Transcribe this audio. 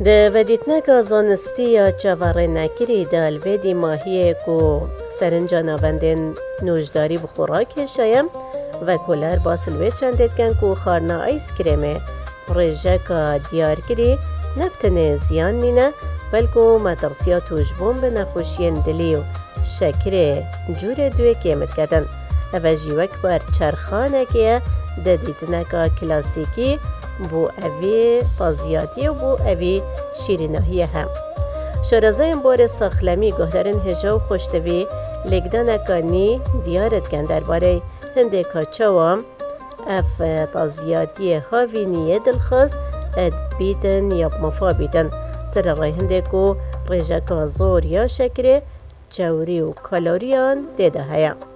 ده ودیتنگا زانستی یا چواره نکری ده الویدی ماهیه کو سرنجا ناوندین نوشداری بخوراک شایم و کلر باسلوی چندید کن کو خارنا ایس کرمه رژکا دیار کری نبتنه زیان نینه بلکو مترسیا توجبون به نخوشین دلی و شکر جور دوی کمت کدن او جیوک بر چرخانه که ده دیدنگا کلاسیکی بو اوی تازیاتی و بو اوی شیریناهی هم. شارزایم بار ساخلمی گهدارن هجا و خوشتوی لگدانکانی دیارت کن درباره هنده کاچاوام اف تازیاتی هاوینیه دلخواست اد بیدن یا مفا بیدن سر رای هنده کو رژکا زور یا شکره چوری و کالوریان دیده هیا.